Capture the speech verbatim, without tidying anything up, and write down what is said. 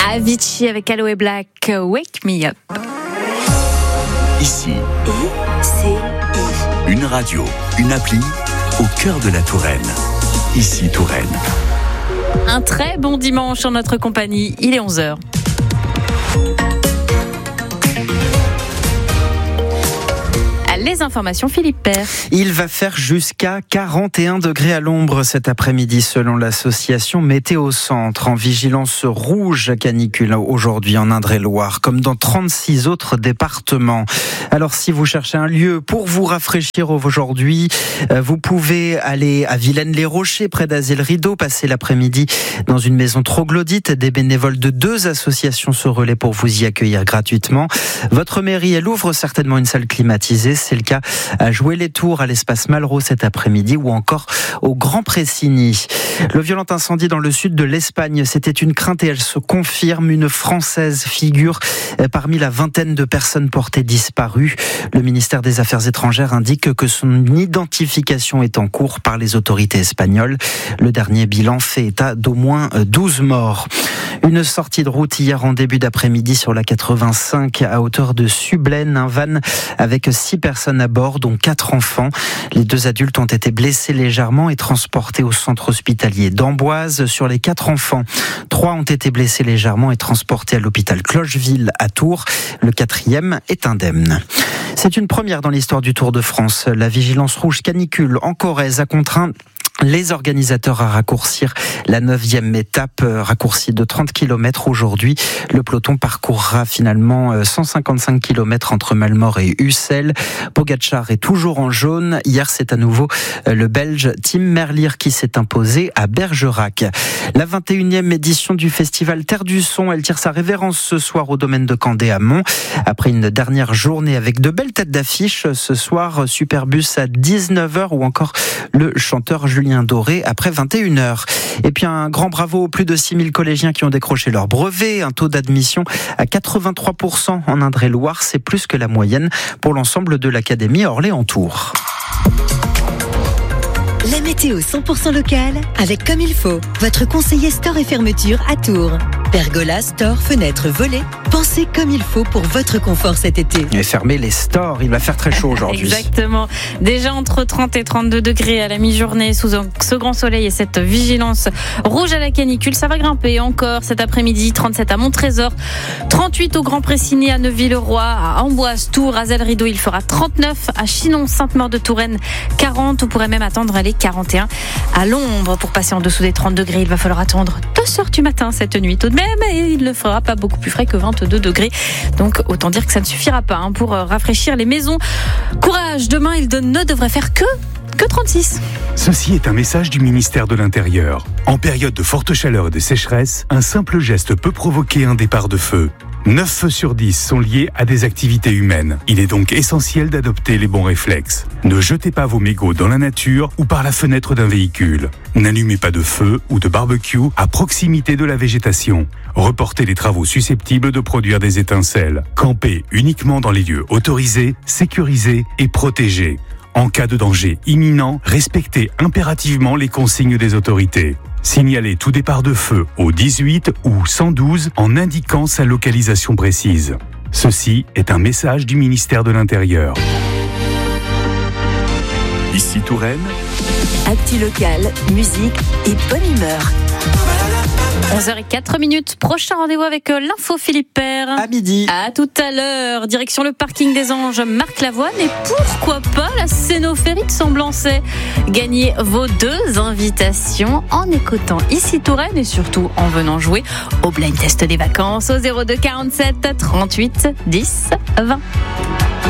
Avicii avec Aloe Black, Wake Me Up. Ici, I C I. Une radio, une appli au cœur de la Touraine. Ici Touraine. Un très bon dimanche en notre compagnie, il est onze heures. Les informations, Philippe Père. Il va faire jusqu'à quarante et un degrés à l'ombre cet après-midi selon l'association Météo Centre, en vigilance rouge canicule aujourd'hui en Indre-et-Loire, comme dans trente-six autres départements. Alors si vous cherchez un lieu pour vous rafraîchir aujourd'hui, vous pouvez aller à Vilaine-les-Rochers, près d'Azay-le-Rideau, passer l'après-midi dans une maison troglodyte. Des bénévoles de deux associations se relaient pour vous y accueillir gratuitement. Votre mairie, elle ouvre certainement une salle climatisée. C'est le cas à Jouer-les-Tours, à l'espace Malraux cet après-midi, ou encore au Grand Pressigny. Le violent incendie dans le sud de l'Espagne, c'était une crainte et elle se confirme. Une Française figure parmi la vingtaine de personnes portées disparues. Le ministère des Affaires étrangères indique que son identification est en cours par les autorités espagnoles. Le dernier bilan fait état d'au moins douze morts. Une sortie de route hier en début d'après-midi sur la quatre-vingt-cinq à hauteur de Sublaine, un van avec six personnes à bord, dont quatre enfants. Les deux adultes ont été blessés légèrement et transportés au centre hospitalier d'Amboise. Sur les quatre enfants, trois ont été blessés légèrement et transportés à l'hôpital Clocheville à Tours. Le quatrième est indemne. C'est une première dans l'histoire du Tour de France. La vigilance rouge canicule en Corrèze a contraint les organisateurs à raccourcir la neuvième étape, raccourcie de trente kilomètres aujourd'hui. Le peloton parcourra finalement cent cinquante-cinq kilomètres entre Malmort et Ussel. Pogačar est toujours en jaune. Hier, c'est à nouveau le Belge Tim Merlier qui s'est imposé à Bergerac. La vingt et unième édition du festival Terre du Son, elle tire sa révérence ce soir au domaine de Candé à Mont. Après une dernière journée avec de belles têtes d'affiche, ce soir, Superbus à dix-neuf heures ou encore le chanteur Julien Doré après vingt et une heures. Et puis un grand bravo aux plus de six mille collégiens qui ont décroché leur brevet. Un taux d'admission à quatre-vingt-trois pour cent en Indre-et-Loire, c'est plus que la moyenne pour l'ensemble de l'académie Orléans-Tours. La météo cent pour cent locale avec Comme il faut, votre conseiller store et fermeture à Tours. Pergola, store, fenêtres, volets. Pensez comme il faut pour votre confort cet été. Et fermez les stores, il va faire très chaud aujourd'hui. Exactement. Déjà entre trente et trente-deux degrés à la mi-journée sous ce grand soleil et cette vigilance rouge à la canicule. Ça va grimper encore cet après-midi. trente-sept à Montrésor, trente-huit au Grand Pressigny, à Neuville-le-Roi, à Amboise, Tours, à Azay-le-Rideau. Il fera trente-neuf à Chinon, Sainte-Maure-de-Touraine, quarante. On pourrait même attendre les quarante et un à l'ombre. Pour passer en dessous des trente degrés, il va falloir attendre deux heures du matin cette nuit tout de même, et il ne fera pas beaucoup plus frais que vingt-deux degrés. Donc autant dire que ça ne suffira pas hein, pour rafraîchir les maisons. Courage, demain il ne devrait faire que que trente-six. Ceci est un message du ministère de l'Intérieur. En période de forte chaleur et de sécheresse, un simple geste peut provoquer un départ de feu. neuf feux sur dix sont liés à des activités humaines. Il est donc essentiel d'adopter les bons réflexes. Ne jetez pas vos mégots dans la nature ou par la fenêtre d'un véhicule. N'allumez pas de feu ou de barbecue à proximité de la végétation. Reportez les travaux susceptibles de produire des étincelles. Campez uniquement dans les lieux autorisés, sécurisés et protégés. En cas de danger imminent, respectez impérativement les consignes des autorités. Signalez tout départ de feu au dix-huit ou cent douze en indiquant sa localisation précise. Ceci est un message du ministère de l'Intérieur. Ici Touraine. Actu locale, musique et bonne humeur. onze heures zéro quatre minutes, prochain rendez-vous avec l'info Philippe Père. À midi. À tout à l'heure, direction le parking des Anges, Marc Lavoine, et pourquoi pas la Scénophérie de Semblançay. Gagnez vos deux invitations en écoutant Ici Touraine et surtout en venant jouer au blind test des vacances au zéro deux quarante-sept trente-huit dix vingt.